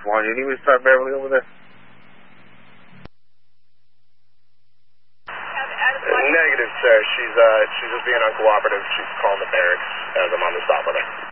1. You need me to start Beverly over there? Negative, sir. She's just being uncooperative. She's calling the barracks as I'm on the stop with her.